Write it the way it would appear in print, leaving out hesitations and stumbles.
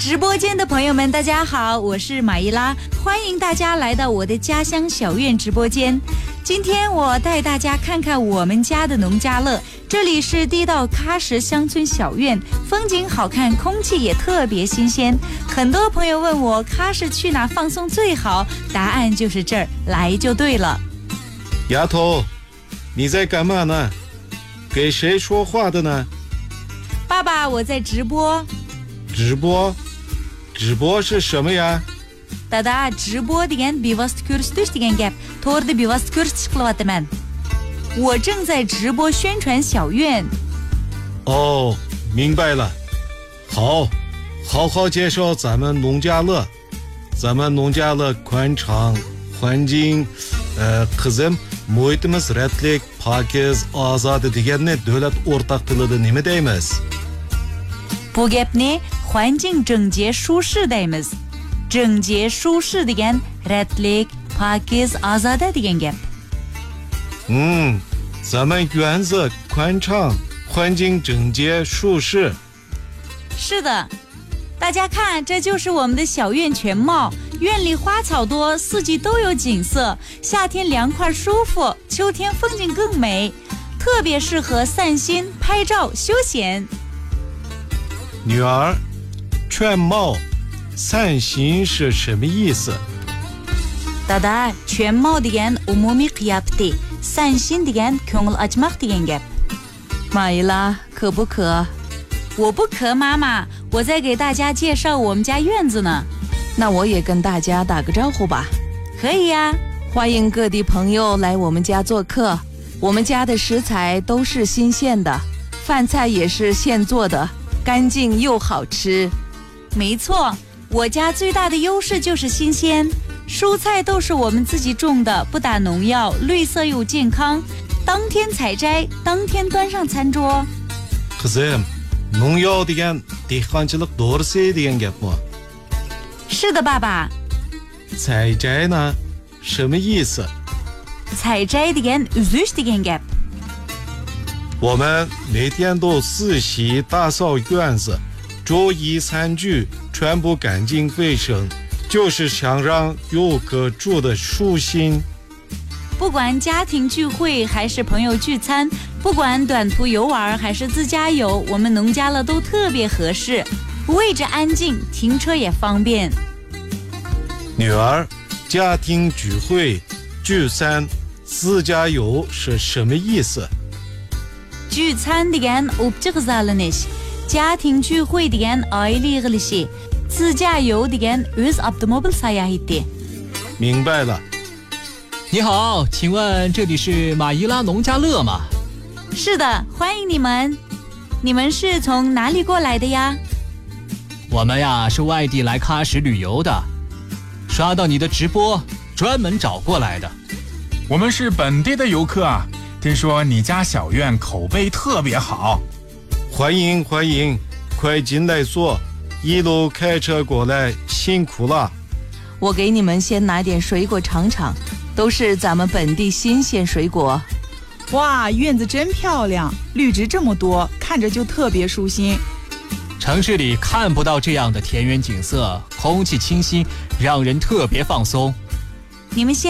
直播间的朋友们大家好，我是马伊拉，欢迎大家来到我的家乡小院直播间。今天我带大家看看我们家的农家乐，这里是地道喀什乡村小院，风景好看，空气也特别新鲜。很多朋友问我喀什去哪放松最好，答案就是这儿，来就对了。 丫头，你在干嘛呢？给谁说话的呢？ 爸爸，我在直播。 直播是什么呀？ Dada, 直播degan bevosita ko'rsatish degan gap. To'g'rida bevosita ko'rsatish qilyapman. 我正在直播宣传小院。 哦，明白了。好好介绍咱们农家乐。咱们农家乐宽敞，环境qizim muhitimiz ratlik, pokiz, ozod deganni davlat o'rtaq tilida nima deymiz? Bu gapni环境整洁舒适deymiz. 整洁舒适degan ratlik, pokiz, ozoda degan gap. 咱们院子宽敞，环境整洁舒适。 是的，大家看，这就是我们的小院全貌。院里花草多，四季都有景色，夏天凉快舒服，秋天风景更美，特别适合散心、拍照、休闲。 女儿，全貌散心是什么意思？ Dada, 全貌degan umumiy qiyofati, 散心degan ko'ngil ochmoq degan gap. 马伊拉，渴不渴？ 我不渴，妈妈，我在给大家介绍我们家院子呢。 那我也跟大家打个招呼吧。 可以呀， 欢迎各地朋友来我们家做客。我们家的食材都是新鲜的，饭菜也是现做的，干净又好吃。 没错，我家最大的优势就是新鲜，蔬菜都是我们自己种的，不打农药，绿色又健康，当天采摘，当天端上餐桌。 Qizim, 농요 degan dehqonchilik to'g'risi degan gapmi? 是的，爸爸。 采摘呢？什么意思？ 采摘degan uzish degan gap. 我们每天都仔细打扫院子，注意餐具全部干净卫生，就是想让游客住得舒心。 不管家庭聚会还是朋友聚餐，不管短途游玩还是自驾游，我们农家乐都特别合适，位置安静，停车也方便。 女儿，家庭聚会、聚餐、自驾游是什么意思？ 聚餐degan o'pchi qizalanish, 家庭聚会degan oila yig'ilishi, 自驾游degan o'z avtomobil sayohati. 明白了。 你好，请问这里是马伊拉农家乐吗？ 是的，欢迎你们。你们是从哪里过来的呀？ 我们呀是外地来喀什旅游的，刷到你的直播，专门找过来的。 我们是本地的游客啊，听说你家小院口碑特别好。 欢迎，快进来坐，一路开车过来辛苦了。 我给你们先拿点水果尝尝，都是咱们本地新鲜水果。 哇，院子真漂亮，绿植这么多，看着就特别舒心。 城市里看不到这样的田园景色，空气清新，让人特别放松。 你们先